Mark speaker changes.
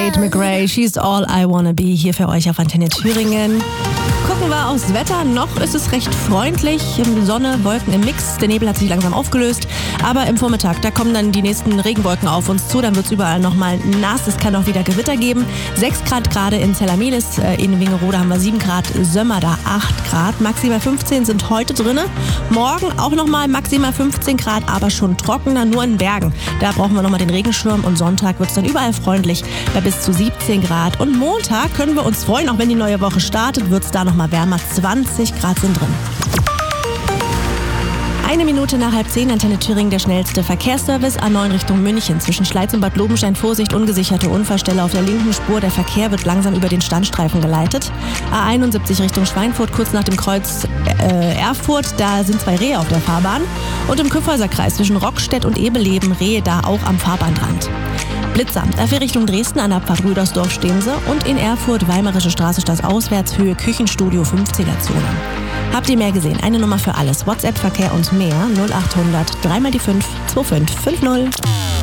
Speaker 1: Tate McRae, She's All I Wanna Be, hier für euch auf Antenne Thüringen. Gucken wir aufs Wetter. Noch ist es recht freundlich. Sonne, Wolken im Mix. Der Nebel hat sich langsam aufgelöst. Aber im Vormittag, da kommen dann die nächsten Regenwolken auf uns zu. Dann wird es überall nochmal nass. Es kann auch wieder Gewitter geben. 6 Grad gerade in Zellamelis. In Wingerode haben wir 7 Grad. Sömmer da 8 Grad. Maximal 15 sind heute drin. Morgen auch nochmal maximal 15 Grad, aber schon trockener, nur in Bergen. Da brauchen wir nochmal den Regenschirm. Und Sonntag wird es dann überall freundlich bei bis zu 17 Grad. Und Montag können wir uns freuen, auch wenn die neue Woche startet, wird es da noch mal wärmer, 20 Grad sind drin. 1 Minute nach 9:30, Antenne Thüringen, der schnellste Verkehrsservice. A9 Richtung München. Zwischen Schleiz und Bad Lobenstein Vorsicht, ungesicherte Unfallstelle auf der linken Spur. Der Verkehr wird langsam über den Standstreifen geleitet. A71 Richtung Schweinfurt, kurz nach dem Kreuz Erfurt. Da sind 2 Rehe auf der Fahrbahn. Und im Kyffhäuserkreis zwischen Rockstedt und Ebeleben Rehe da auch am Fahrbahnrand. Blitzer. Dafür Richtung Dresden an der Pfarr Rüdersdorf stehen sie. Und in Erfurt, Weimarische Straße, Auswärtshöhe, Küchenstudio, 5-Zählerzone. Habt ihr mehr gesehen? Eine Nummer für alles. WhatsApp, Verkehr und mehr. 0800 3 mal die 5 2550.